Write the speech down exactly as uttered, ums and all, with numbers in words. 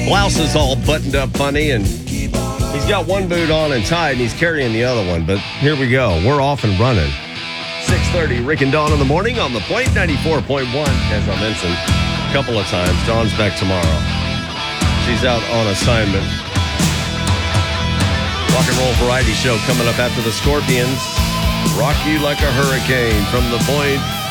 Blouse is all buttoned up funny, and he's got one boot on and tied, and he's carrying the other one. But here we go. We're off and running. six thirty, Rick and Dawn in the morning on the Point ninety-four point one, as I mentioned a couple of times. Dawn's back tomorrow. She's out on assignment. Rock and roll variety show coming up after the Scorpions. Rock you like a hurricane from the Point.